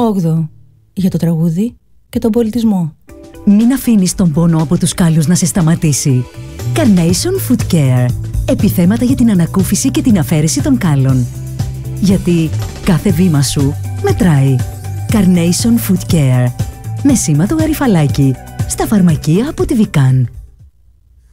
8. Για το τραγούδι και τον πολιτισμό. Μην αφήνεις τον πόνο από τους κάλους να σε σταματήσει. Carnation Foot Care. Επιθέματα για την ανακούφιση και την αφαίρεση των κάλων. Γιατί κάθε βήμα σου μετράει. Carnation Foot Care. Με σήμα το γαριφαλάκι. Στα φαρμακεία από τη Vican.